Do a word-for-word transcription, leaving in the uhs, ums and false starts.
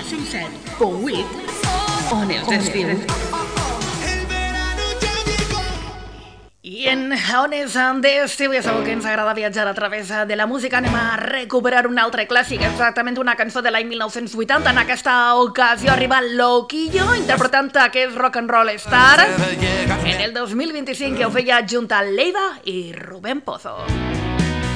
cent set punt vuit, on els estiu. I en Ones d'estiu ja sabeu que ens agrada viatjar a través de la música. Anem a recuperar un altre clàssic, exactament una cançó de l'any mil nou-cents vuitanta. En aquesta ocasió arriba Loquillo interpretant aquest Rock and Roll Star en el dos mil vint-i-cinc, que ho feia junt a Leiva i Rubén Pozo.